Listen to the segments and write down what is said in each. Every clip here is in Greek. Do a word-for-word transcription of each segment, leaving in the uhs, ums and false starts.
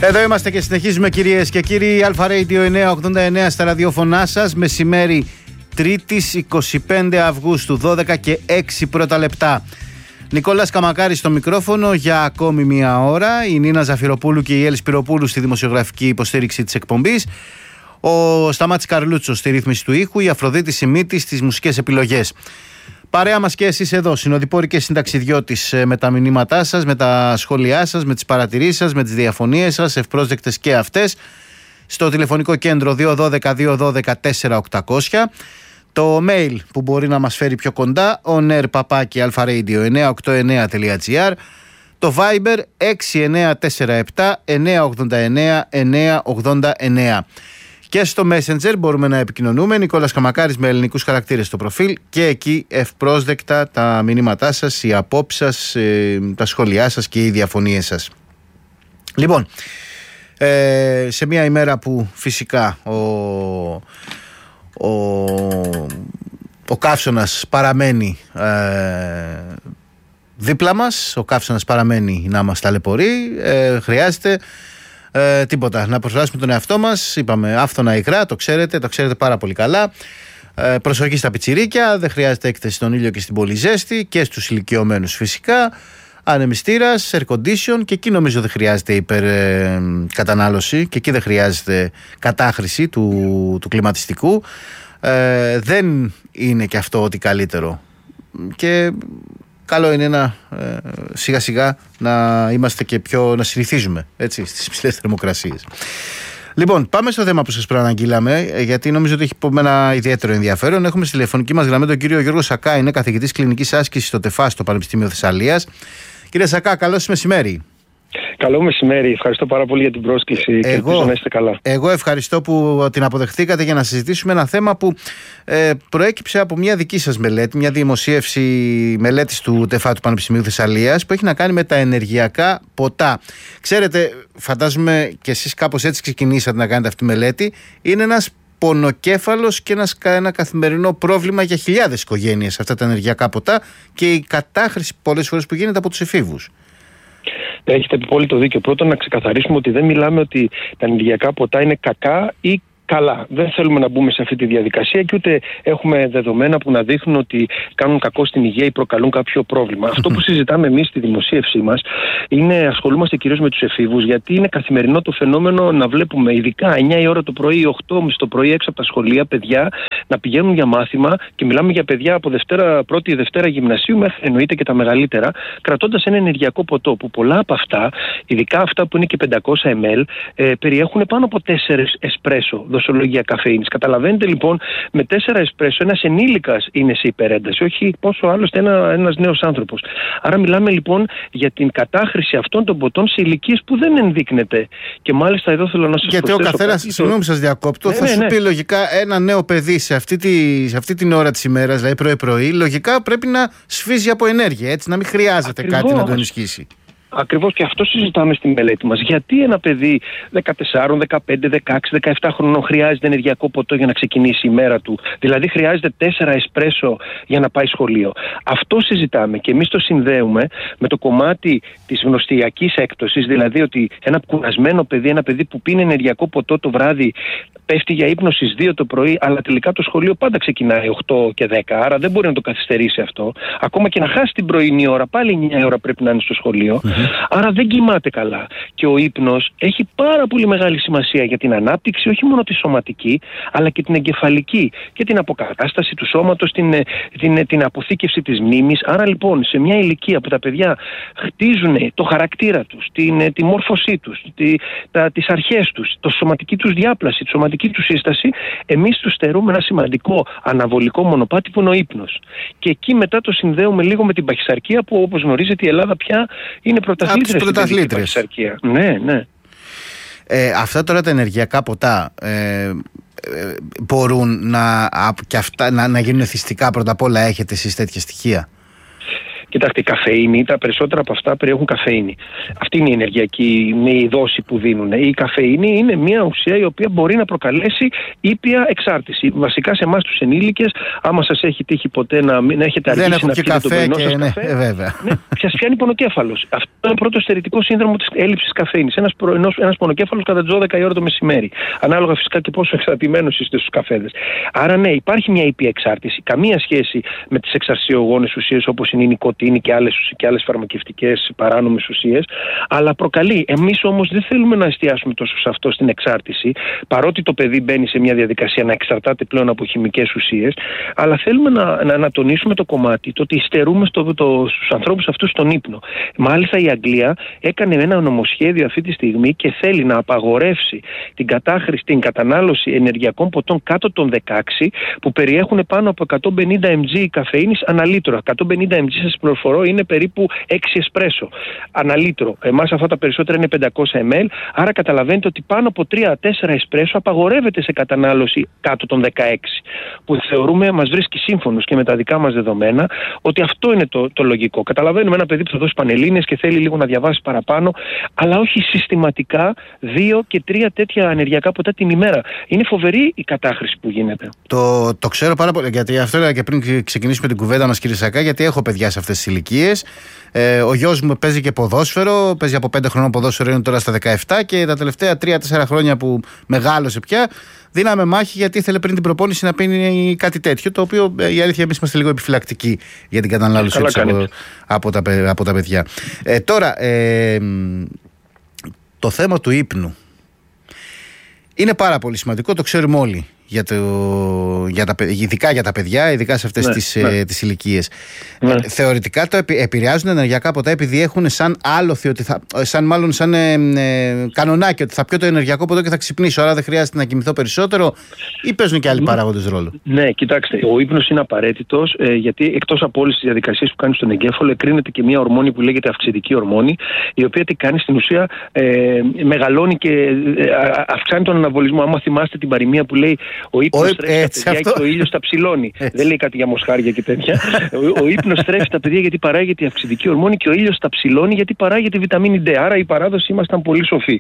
Εδώ είμαστε και συνεχίζουμε, κυρίες και κύριοι. Αλφα Radio εννιακόσια ογδόντα εννέα στα ραδιόφωνά σας. Μεσημέρι Τρίτης εικοστή πέμπτη Αυγούστου, δώδεκα και έξι πρώτα λεπτά. Νικόλας Καμακάρης στο μικρόφωνο για ακόμη μία ώρα. Η Νίνα Ζαφυροπούλου και η Έλλη Σπυροπούλου στη δημοσιογραφική υποστήριξη της εκπομπής. Ο Σταμάτης Καρλούτσος στη ρύθμιση του ήχου. Η Αφροδίτη Σιμίτη στις μουσικές επιλογές. Παρέα μας και εσείς εδώ, συνοδοιπόροι και συνταξιδιώτης, με τα μηνύματά σας, με τα σχόλιά σας, με τις παρατηρήσεις σας, με τις διαφωνίες σας, ευπρόσδεκτες και αυτές, στο τηλεφωνικό κέντρο δύο ένα δύο δύο ένα δύο τέσσερα οκτακόσια. Το mail που μπορεί να μας φέρει πιο κοντά, onair παπάκι αλφα-radio εννιακόσια ογδόντα εννέα τελεία τζι άρ. Το Viber έξι εννέα τέσσερα επτά εννιακόσια ογδόντα εννέα εννιακόσια ογδόντα εννέα. Και στο Messenger μπορούμε να επικοινωνούμε. Νικόλας Καμακάρης με ελληνικούς χαρακτήρες στο προφίλ. Και εκεί ευπρόσδεκτα τα μηνύματά σας, οι απόψεις σας, τα σχόλιά σας και οι διαφωνίες σας. Λοιπόν, ε, σε μια ημέρα που φυσικά ο, ο, ο καύσωνας παραμένει ε, δίπλα μας, ο καύσωνας παραμένει να μας ταλαιπωρεί, ε, χρειάζεται Ε, τίποτα, να προσφράσουμε τον εαυτό μας. Είπαμε άφθονα υγρά, το ξέρετε, το ξέρετε πάρα πολύ καλά. ε, Προσοχή στα πιτσιρίκια, δεν χρειάζεται έκθεση στον ήλιο και στην πολύ ζέστη. Και στους ηλικιωμένους φυσικά. Ανεμιστήρας, air condition. Και εκεί νομίζω δεν χρειάζεται υπερκατανάλωση. Ε, και εκεί δεν χρειάζεται κατάχρηση του, του κλιματιστικού. ε, Δεν είναι και αυτό ότι καλύτερο. Και καλό είναι να ε, σιγά σιγά να είμαστε και πιο, να συνηθίζουμε, έτσι, στις υψηλές θερμοκρασίες. Λοιπόν, πάμε στο θέμα που σας προαναγγείλαμε, γιατί νομίζω ότι έχει ένα ιδιαίτερο ενδιαφέρον. Έχουμε στη τηλεφωνική μας γραμμή τον κύριο Γιώργο Σακά, είναι καθηγητής κλινικής άσκησης στο ΤΕΦΑ στο Πανεπιστήμιο Θεσσαλίας. Κύριε Σακά, καλώς σας μεσημέρι. Καλό μεσημέρι. Ευχαριστώ πάρα πολύ για την πρόσκληση εγώ, και ελπίζω να είστε καλά. Εγώ ευχαριστώ που την αποδεχτήκατε για να συζητήσουμε ένα θέμα που ε, προέκυψε από μια δική σας μελέτη, μια δημοσίευση μελέτης του ΤΕΦΑ του Πανεπιστημίου Θεσσαλίας, που έχει να κάνει με τα ενεργειακά ποτά. Ξέρετε, φαντάζομαι και εσείς κάπως έτσι ξεκινήσατε να κάνετε αυτή τη μελέτη. Είναι ένας πονοκέφαλος και ένας, ένα καθημερινό πρόβλημα για χιλιάδες οικογένειες αυτά τα ενεργειακά ποτά και η κατάχρηση πολλές φορές που γίνεται από τους εφήβους. Έχετε απόλυτο δίκιο. Πρώτον, να ξεκαθαρίσουμε ότι δεν μιλάμε ότι τα ενεργειακά ποτά είναι κακά ή καλά. Δεν θέλουμε να μπούμε σε αυτή τη διαδικασία και ούτε έχουμε δεδομένα που να δείχνουν ότι κάνουν κακό στην υγεία ή προκαλούν κάποιο πρόβλημα. Αυτό που συζητάμε εμείς στη δημοσίευσή μας είναι, ασχολούμαστε κυρίως με τους εφήβους, γιατί είναι καθημερινό το φαινόμενο να βλέπουμε ειδικά εννιά η ώρα το πρωί, οκτώ και μισή το πρωί έξω από τα σχολεία παιδιά να πηγαίνουν για μάθημα, και μιλάμε για παιδιά από Δευτέρα, πρώτη ή Δευτέρα γυμνασίου μέχρι εννοείται και τα μεγαλύτερα, κρατώντας ένα ενεργειακό ποτό που πολλά από αυτά, ειδικά αυτά που είναι και πεντακόσια μιλιλίτρα, ε, περιέχουν πάνω από τέσσερις εσπρέσο δοσολογία καφεΐνης. Καταλαβαίνετε λοιπόν, με τέσσερα εσπρέσο ένας ενήλικας είναι σε υπερένταση, όχι πόσο άλλωστε ένα, ένας νέος άνθρωπος. Άρα μιλάμε λοιπόν για την κατάχρηση αυτών των ποτών σε ηλικίες που δεν ενδείκνεται. Και μάλιστα εδώ θέλω να σας Γιατί προσθέσω. Γιατί ο καθένας, συγγνώμη που σας διακόπτω, ναι, θα ναι, σου ναι. πει λογικά ένα νέο παιδί σε αυτή, τη, σε αυτή την ώρα της ημέρας, δηλαδή πρωί-πρωί, λογικά πρέπει να σφίζει από ενέργεια, έτσι, να μην χρειάζεται Ακριβώς. κάτι να το ενισχύσει. Ακριβώς, και αυτό συζητάμε στη μελέτη μας. Γιατί ένα παιδί δεκατέσσερα, δεκαπέντε, δεκαέξι, δεκαεπτά χρονών χρειάζεται ενεργειακό ποτό για να ξεκινήσει η μέρα του? Δηλαδή χρειάζεται τέσσερα εσπρέσο για να πάει σχολείο. Αυτό συζητάμε και εμείς το συνδέουμε με το κομμάτι της γνωστιακής έκπτωσης. Δηλαδή ότι ένα κουρασμένο παιδί, ένα παιδί που πίνει ενεργειακό ποτό το βράδυ, πέφτει για ύπνο στις δύο το πρωί, αλλά τελικά το σχολείο πάντα ξεκινάει οκτώ και δέκα. Άρα δεν μπορεί να το καθυστερήσει αυτό. Ακόμα και να χάσει την πρωινή ώρα, πάλι εννιά η ώρα πρέπει να είναι στο σχολείο. Mm-hmm. Άρα δεν κοιμάται καλά. Και ο ύπνος έχει πάρα πολύ μεγάλη σημασία για την ανάπτυξη, όχι μόνο τη σωματική, αλλά και την εγκεφαλική και την αποκατάσταση του σώματος, την, την, την αποθήκευση της μνήμης. Άρα λοιπόν, σε μια ηλικία που τα παιδιά χτίζουν το χαρακτήρα τους, την, τη μόρφωσή τους, τη, τα, τις αρχές τους, το σωματική τους διάπλαση, τη σωματική τους σύσταση, εμείς τους στερούμε ένα σημαντικό αναβολικό μονοπάτι που είναι ο ύπνος. Και εκεί μετά το συνδέουμε λίγο με την παχυσαρκία, που όπως γνωρίζετε η Ελλάδα πια είναι πρωταθλήτρια στην παχυσαρκία. Ναι, ναι. Ε, αυτά τώρα τα ενεργειακά ποτά ε, ε, μπορούν να, και αυτά, να, να γίνουν εθιστικά? Πρώτα απ' όλα, έχετε εσείς τέτοια στοιχεία? Κοιτάξτε, η καφεΐνη, τα περισσότερα από αυτά περιέχουν καφεΐνη. Αυτή είναι η ενεργειακή, είναι η δόση που δίνουν. Η καφεΐνη είναι μια ουσία η οποία μπορεί να προκαλέσει ήπια εξάρτηση. Βασικά σε εμάς τους ενήλικες, άμα σας έχει τύχει ποτέ να, να έχετε αργήσει να πιείτε τον πρωινό σας καφέ, ναι, βέβαια. Ναι, σας πιάνει πονοκέφαλος. Αυτό είναι ο πρώτος στερητικός σύνδρομο της έλλειψης καφεΐνης. Ένας, πρωινός, ένας πονοκέφαλος κατά τις δώδεκα η ώρα το μεσημέρι. Ανάλογα φυσικά και πόσο εξαρτημένος είστε στους καφέδες. Άρα ναι, υπάρχει μια ήπια εξάρτηση. Καμία σχέση με τις εξαρσιογόνες ουσίες όπως είναι η νοικοτήνη και άλλες, και άλλες φαρμακευτικές παράνομες ουσίες, αλλά προκαλεί. Εμείς όμως δεν θέλουμε να εστιάσουμε τόσο σε αυτό, στην εξάρτηση, παρότι το παιδί μπαίνει σε μια διαδικασία να εξαρτάται πλέον από χημικές ουσίες, αλλά θέλουμε να, να, να τονίσουμε το κομμάτι, το ότι υστερούμε στο, το, στους ανθρώπους αυτούς στον ύπνο. Μάλιστα η Αγγλία έκανε ένα νομοσχέδιο αυτή τη στιγμή και θέλει να απαγορεύσει την κατάχρηση, την κατανάλωση ενεργειακών ποτών κάτω των δεκαέξι που περιέχουν πάνω από εκατόν πενήντα μιλιγκράμμ καφεΐνης αναλύτρο. εκατόν πενήντα μιλιγκράμμ σας πληροφορώ είναι περίπου έξι εσπρέσο αναλύτρο. Εμάς αυτά τα περισσότερα είναι πεντακόσια μιλιλίτρα, άρα καταλαβαίνετε ότι πάνω από τρία τέσσερα εσπρέσο απαγορεύεται σε κατανάλωση κάτω των δεκαέξι, που θεωρούμε μας βρίσκει σύμφωνος και με τα δικά μας δεδομένα ότι αυτό είναι το, το λογικό. Καταλαβαίνουμε ένα παιδί που θα δώσει πανελλήνιες και θέλει λίγο να διαβάσει παραπάνω, αλλά όχι συστηματικά δύο και τρία τέτοια ενεργειακά ποτά την ημέρα. Είναι φοβερή η κατάχρηση που γίνεται. Το, το ξέρω πάρα πολύ, γιατί αυτό έλεγα και πριν ξεκινήσουμε την κουβέντα μας, κύριε Σακά, γιατί έχω παιδιά σε αυτές τις ηλικίες. Ε, ο γιος μου παίζει και ποδόσφαιρο, παίζει από πέντε χρονών ποδόσφαιρο, είναι τώρα στα δεκαεπτά και τα τελευταία τρία τέσσερα χρόνια που μεγάλωσε πια, δίναμε μάχη γιατί ήθελε πριν την προπόνηση να πίνει κάτι τέτοιο. Το οποίο η αλήθεια εμείς είμαστε λίγο επιφυλακτικοί για την κατανάλωσή του από, από, τα, από τα παιδιά. Ε, τώρα, ε, το θέμα του ύπνου είναι πάρα πολύ σημαντικό, το ξέρουμε όλοι. Για το, για τα, ειδικά για τα παιδιά, ειδικά σε αυτές ναι, τις, ναι. Ε, τις ηλικίες. Ναι. Ε, θεωρητικά το επι, επηρεάζουν ενεργειακά ποτά επειδή έχουν σαν άλοθη, ότι θα, σαν μάλλον σαν ε, ε, κανονάκι ότι θα πιω το ενεργειακό ποτό και θα ξυπνήσω, άρα δεν χρειάζεται να κοιμηθώ περισσότερο, ή παίζουν και άλλοι ναι. παράγοντες ρόλο? Ναι, κοιτάξτε, ο ύπνος είναι απαραίτητος ε, γιατί εκτός από όλες τις διαδικασίες που κάνει στον εγκέφαλο, εκρίνεται και μια ορμόνη που λέγεται αυξητική ορμόνη, η οποία τι κάνει στην ουσία, ε, μεγαλώνει και ε, αυξάνει τον αναβολισμό. Άμα θυμάστε την παροιμία που λέει ο ύπνος στρέφει τα παιδιά και ο ήλιος τα ψηλώνει. Δεν λέει κάτι για μοσχάρια και τέτοια. ο ο ύπνος στρέφει τα παιδιά γιατί παράγεται η αυξητική ορμόνη και ο ήλιος τα ψηλώνει γιατί παράγεται η βιταμίνη D. Άρα η παράδοση ήμασταν πολύ σοφοί.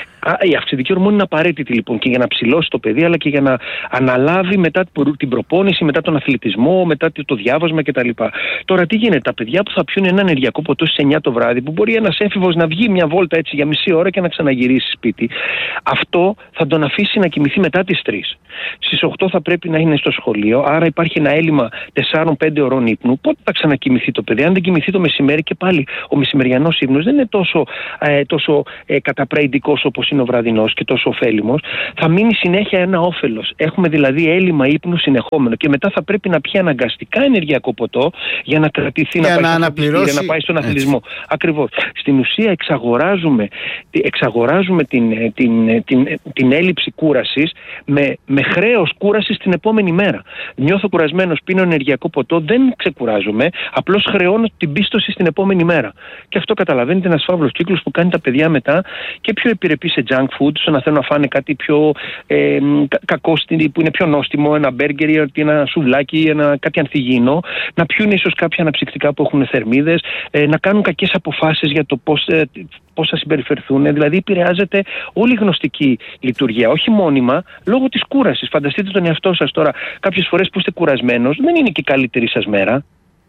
Η αυξητική ορμόνη είναι απαραίτητη λοιπόν και για να ψηλώσει το παιδί, αλλά και για να αναλάβει μετά την προπόνηση, μετά τον αθλητισμό, μετά το διάβασμα κτλ. Τώρα τι γίνεται, τα παιδιά που θα πιούν ένα ενεργειακό ποτό στις εννιά το βράδυ, που μπορεί ένας έφηβος να βγει μια βόλτα έτσι για μισή ώρα και να ξαναγυρίσει σπίτι, αυτό θα τον αφήσει να κοιμηθεί μετά τις τρεις. Στις οκτώ θα πρέπει να είναι στο σχολείο, άρα υπάρχει ένα έλλειμμα τεσσάρων πέντε ωρών ύπνου. Πότε θα ξανακοιμηθεί το παιδί? Αν δεν κοιμηθεί το μεσημέρι, και πάλι ο μεσημεριανός ύπνος δεν είναι τόσο, ε, τόσο ε, καταπραϊντικός όπως είναι ο βραδινός και τόσο ωφέλιμος. Θα μείνει συνέχεια ένα όφελος. Έχουμε δηλαδή έλλειμμα ύπνου συνεχόμενο και μετά θα πρέπει να πιει αναγκαστικά ενεργειακό ποτό για να κρατηθεί, για να, να, πάει αναπληρώσει... να πάει στον αθλητισμό. Ακριβώς. Στην ουσία εξαγοράζουμε, εξαγοράζουμε την, την, την, την έλλειψη κούρασης με, με χρέος κούρασης την επόμενη μέρα. Νιώθω κουρασμένος, πίνω ενεργειακό ποτό, δεν ξεκουράζομαι, απλώς χρεώνω την πίστοση στην επόμενη μέρα. Και αυτό καταλαβαίνετε ένας φαύλος κύκλος που κάνει τα παιδιά μετά και πιο επιρρεπή σε junk food, στο να θέλουν να φάνε κάτι πιο ε, κακό, που είναι πιο νόστιμο, ένα μπέργκερ ή ένα σουβλάκι, ένα, κάτι ανθυγιεινό, να πιούν ίσως κάποια αναψυκτικά που έχουν θερμίδες, ε, να κάνουν κακές αποφάσεις για το πώς, ε, πώς θα συμπεριφερθούν. Δηλαδή επηρεάζεται όλη η γνωστική λειτουργία, όχι μόνιμα, λόγω της κούρασης. Φανταστείτε τον εαυτό σας τώρα, κάποιες φορές που είστε κουρασμένος, δεν είναι και η καλύτερη σας μέρα.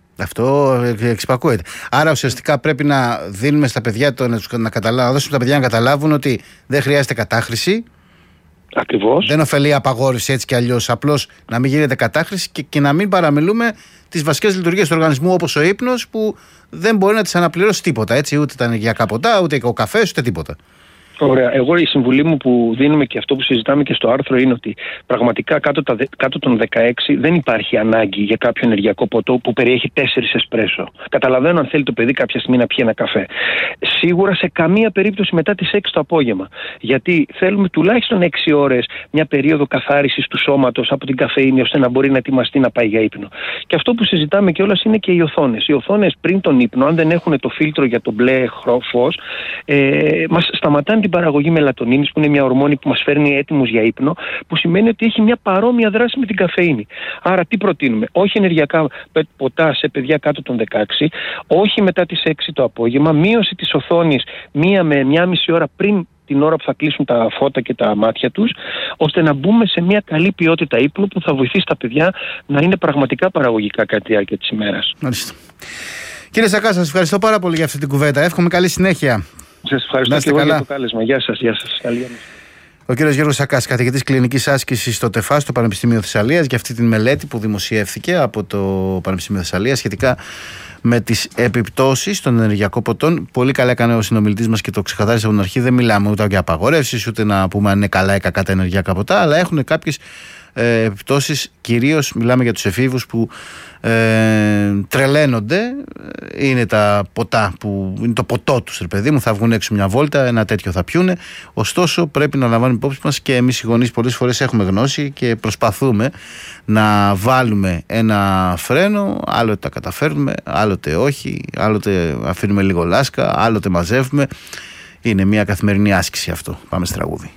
Αυτό εξυπακούεται. Άρα ουσιαστικά πρέπει να δίνουμε στα παιδιά, το, να, να, καταλάβουν, να δώσουμε στα παιδιά να καταλάβουν ότι δεν χρειάζεται κατάχρηση. Ακριβώς. Δεν ωφελεί απαγόρευση έτσι κι αλλιώς. Απλώς να μην γίνεται κατάχρηση και, και να μην παραμιλούμε τις βασικές λειτουργίες του οργανισμού, όπως ο ύπνος, που δεν μπορεί να τις αναπληρώσει τίποτα. Έτσι, ούτε τα ενεργειακά ποτά, ούτε ο καφές, ούτε τίποτα. Ωραία. Εγώ η συμβουλή μου που δίνουμε και αυτό που συζητάμε και στο άρθρο είναι ότι πραγματικά κάτω, τα, κάτω των δεκαέξι δεν υπάρχει ανάγκη για κάποιο ενεργειακό ποτό που περιέχει τέσσερις εσπρέσο. Καταλαβαίνω αν θέλει το παιδί κάποια στιγμή να πιει ένα καφέ. Σίγουρα σε καμία περίπτωση μετά τις έξι το απόγευμα. Γιατί θέλουμε τουλάχιστον έξι ώρες μια περίοδο καθάρισης του σώματος από την καφεΐνη ώστε να μπορεί να ετοιμαστεί να πάει για ύπνο. Και αυτό που συζητάμε κιόλας είναι και οι οθόνες. Οι οθόνες πριν τον ύπνο, αν δεν έχουν το φίλτρο για το μπλε φως, ε, μας σταματάνε την παραγωγή μελατονίνης, που είναι μια ορμόνη που μας φέρνει έτοιμους για ύπνο, που σημαίνει ότι έχει μια παρόμοια δράση με την καφεΐνη. Άρα τι προτείνουμε? Όχι ενεργειακά ποτά σε παιδιά κάτω των δεκαέξι, όχι μετά τις έξι το απόγευμα, μείωση της οθόνης μία με μία μισή ώρα πριν την ώρα που θα κλείσουν τα φώτα και τα μάτια τους, ώστε να μπούμε σε μια καλή ποιότητα ύπνου που θα βοηθήσει τα παιδιά να είναι πραγματικά παραγωγικά κατά τη διάρκεια της ημέρας. Μάλιστα. Κύριε Σακά, σας ευχαριστώ πάρα πολύ για αυτή την κουβέντα. Εύχομαι καλή συνέχεια. Σας ευχαριστώ και εγώ για το κάλεσμα. Γεια σας, γεια σας. Καλή όρεξη. Ο κύριος Γιώργος Σακάς, καθηγητής κλινικής άσκησης στο ΤΕΦΑ, στο Πανεπιστήμιο Θεσσαλίας, για αυτή την μελέτη που δημοσιεύθηκε από το Πανεπιστήμιο Θεσσαλίας σχετικά με τις επιπτώσεις των ενεργειακών ποτών. Πολύ καλά έκανε ο συνομιλητής μας και το ξεκαθάρισε από την αρχή. Δεν μιλάμε ούτε για απαγορεύσεις, ούτε να πούμε αν είναι καλά ή κακά τα ενεργειακά ποτά, αλλά έχουν κάποιες ε, επιπτώσεις. Κυρίως μιλάμε για τους εφήβους που ε, τρελαίνονται. Είναι τα ποτά που είναι το ποτό τους, ρε παιδί μου. Θα βγουν έξω μια βόλτα, ένα τέτοιο θα πιούνε. Ωστόσο, πρέπει να λαμβάνουμε υπόψη μας και εμείς οι γονείς πολλές φορές έχουμε γνώση και προσπαθούμε να βάλουμε ένα φρένο. Άλλοτε τα καταφέρνουμε, άλλοτε όχι. Άλλοτε αφήνουμε λίγο λάσκα, άλλοτε μαζεύουμε. Είναι μια καθημερινή άσκηση αυτό. Πάμε στη τραγούδι.